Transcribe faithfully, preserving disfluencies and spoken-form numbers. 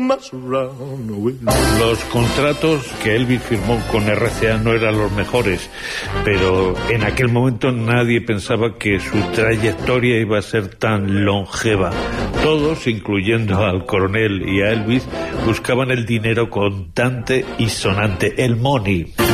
Los contratos que Elvis firmó con R C A no eran los mejores, pero en aquel momento nadie pensaba que su trayectoria iba a ser tan longeva. Todos, incluyendo al coronel y a Elvis, buscaban el dinero contante y sonante, el money.